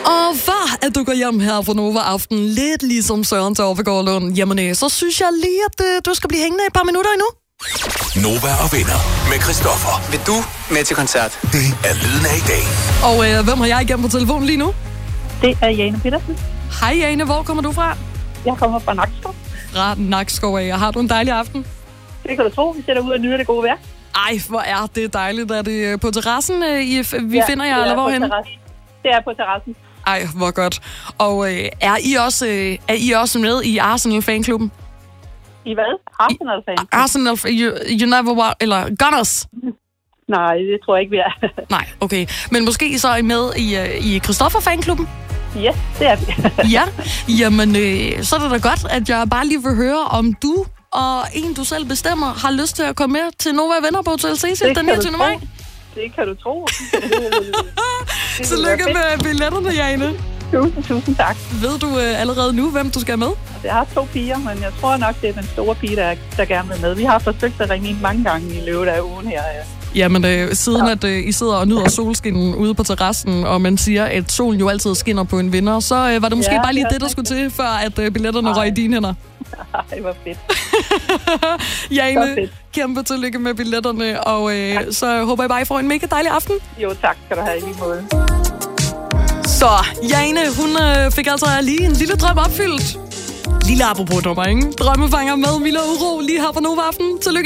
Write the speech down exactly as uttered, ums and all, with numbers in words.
Og for at du går hjem her fra Nova Aften, lidt ligesom Søren Torpegaard Lund, jamen så synes jeg lige, at uh, du skal blive hængende et par minutter endnu. Nova og venner med Christoffer. Vil du med til koncert? Det er lyden af i dag. Og uh, hvem har jeg igennem på telefonen lige nu? Det er Jane Petersen. Hej Jane, hvor kommer du fra? Jeg kommer fra Nakskov. Fra Nakskov af. Har du en dejlig aften? Det kan du tro, vi sætter ud og nyder det gode vejr. Ej, hvor er det dejligt. Er det på terrassen, I, vi ja, finder jer, eller hvorhen? Det er på terrassen. Ej, hvor godt. Og øh, er, I også, øh, er I også med i Arsenal-fanklubben? I hvad? Arsenal-fan? Arsenal, you, you never walk, eller Gunners? Nej, det tror jeg ikke, vi er. Nej, okay. Men måske så er I med i, øh, i Christoffer-fanklubben? Ja, det er vi. Ja, jamen øh, så er det da godt, at jeg bare lige vil høre, om du og en, du selv bestemmer, har lyst til at komme med til Nova Venner på Hotel Cecil den niogtyvende maj. Det kan du tro. Tillykke med billetterne, Jane. Tusind, tusind tak. Ved du øh, allerede nu, hvem du skal med? Jeg har to piger, men jeg tror nok, det er den store pige, der, der gerne vil med. Vi har forsøgt at ringe ind mange gange i løbet af ugen her. Ja. Jamen, øh, siden at øh, I sidder og nyder solskinnen ude på terrassen, og man siger, at solen jo altid skinner på en vinder, så øh, var det måske ja, bare lige det, det, der skulle til, før at øh, billetterne Ej. røg i dine hænder. Ej, hvor fedt. Jane, fedt. Kæmpe tillykke med billetterne, og øh, så håber jeg bare, I får en mega dejlig aften. Jo, tak skal du have i lige måde. Så Jane, hun øh, fik altså lige en lille drøm opfyldt. Lille apropos nummer, ikke? Drømmefanger med Mille Uro lige her på Nova Aften. Tillykke.